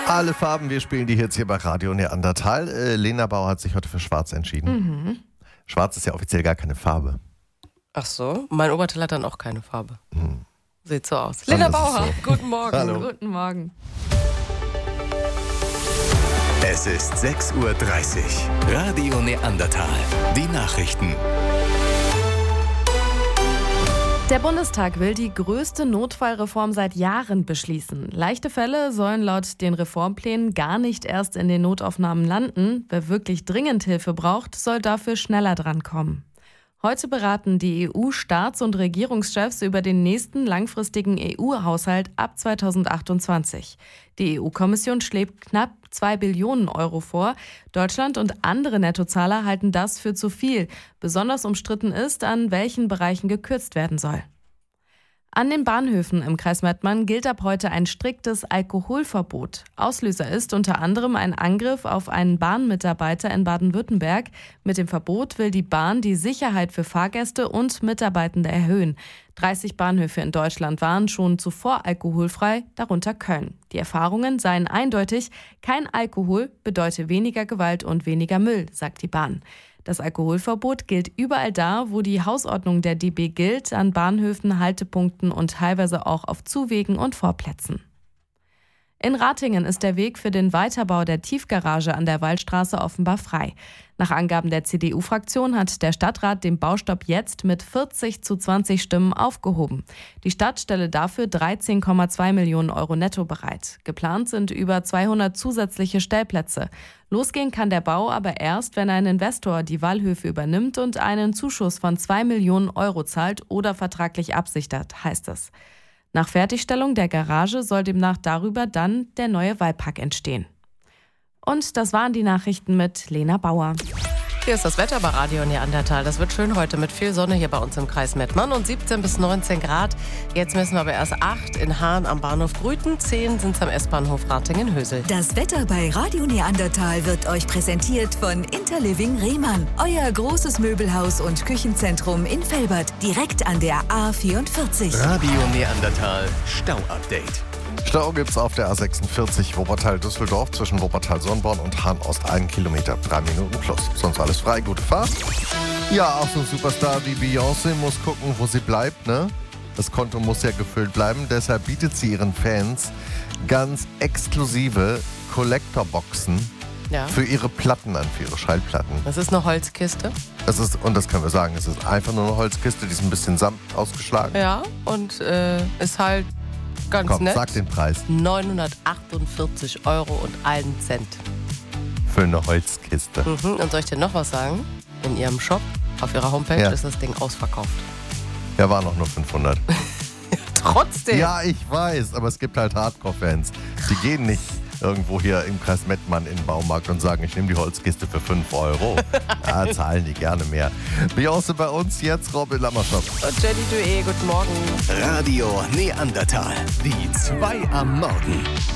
Alle Farben, wir spielen die Hits hier bei Radio Neandertal. Lena Bauer hat sich heute für Schwarz entschieden. Schwarz ist ja offiziell gar keine Farbe. Ach so, mein Oberteil hat dann auch keine Farbe. Sieht so aus. Dann Lena ist es Bauer, so. guten Morgen. Hallo. Guten Morgen. Es ist 6:30 Uhr. Radio Neandertal. Die Nachrichten. Der Bundestag will die größte Notfallreform seit Jahren beschließen. Leichte Fälle sollen laut den Reformplänen gar nicht erst in den Notaufnahmen landen. Wer wirklich dringend Hilfe braucht, soll dafür schneller drankommen. Heute beraten die EU-Staats- und Regierungschefs über den nächsten langfristigen EU-Haushalt ab 2028. Die EU-Kommission schlägt knapp 2 Billionen Euro vor. Deutschland und andere Nettozahler halten das für zu viel. Besonders umstritten ist, an welchen Bereichen gekürzt werden soll. An den Bahnhöfen im Kreis Mettmann gilt ab heute ein striktes Alkoholverbot. Auslöser ist unter anderem ein Angriff auf einen Bahnmitarbeiter in Baden-Württemberg. Mit dem Verbot will die Bahn die Sicherheit für Fahrgäste und Mitarbeitende erhöhen. 30 Bahnhöfe in Deutschland waren schon zuvor alkoholfrei, darunter Köln. Die Erfahrungen seien eindeutig: kein Alkohol bedeutet weniger Gewalt und weniger Müll, sagt die Bahn. Das Alkoholverbot gilt überall da, wo die Hausordnung der DB gilt, an Bahnhöfen, Haltepunkten und teilweise auch auf Zuwegen und Vorplätzen. In Ratingen ist der Weg für den Weiterbau der Tiefgarage an der Waldstraße offenbar frei. Nach Angaben der CDU-Fraktion hat der Stadtrat den Baustopp jetzt mit 40:20 Stimmen aufgehoben. Die Stadt stelle dafür 13,2 Millionen Euro netto bereit. Geplant sind über 200 zusätzliche Stellplätze. Losgehen kann der Bau aber erst, wenn ein Investor die Wallhöfe übernimmt und einen Zuschuss von 2 Millionen Euro zahlt oder vertraglich absichert, heißt es. Nach Fertigstellung der Garage soll demnach darüber dann der neue Wallpark entstehen. Und das waren die Nachrichten mit Lena Bauer. Hier ist das Wetter bei Radio Neandertal. Das wird schön heute mit viel Sonne hier bei uns im Kreis Mettmann und 17 bis 19 Grad. Jetzt messen wir aber erst 8 in Hahn am Bahnhof Grüten, 10 sind es am S-Bahnhof Ratingen-Hösel. Das Wetter bei Radio Neandertal wird euch präsentiert von Interliving Rehmann. Euer großes Möbelhaus und Küchenzentrum in Velbert, direkt an der A44. Radio Neandertal. Stau-Update. Stau gibt's auf der A46 Wuppertal-Düsseldorf zwischen Wuppertal-Sonnborn und Hahn-Ost 1 Kilometer, 3 Minuten plus. Sonst alles frei, gute Fahrt. Ja, auch so ein Superstar wie Beyoncé muss gucken, wo sie bleibt, ne? Das Konto muss ja gefüllt bleiben, deshalb bietet sie ihren Fans ganz exklusive Collector-Boxen für ihre Platten an, für ihre Schallplatten. Das ist eine Holzkiste. Und das können wir sagen, es ist einfach nur eine Holzkiste, die ist ein bisschen Samt ausgeschlagen. Ja, und ist halt ganz Komm, nett. sag den Preis. 948 Euro und 1 Cent. Für eine Holzkiste. Und soll ich dir noch was sagen? In ihrem Shop, auf ihrer Homepage, ist das Ding ausverkauft. Ja, waren auch nur 500. Trotzdem. Ja, ich weiß, aber es gibt halt Hardcore-Fans. Die gehen nicht irgendwo hier im Kreis Mettmann in den Baumarkt und sagen, ich nehme die Holzkiste für 5 Euro. Ja, zahlen die gerne mehr. Beyoncé bei uns, jetzt Robin Lammerschott. Und Jenny Dué, guten Morgen. Radio Neandertal. Die 2 am Morgen.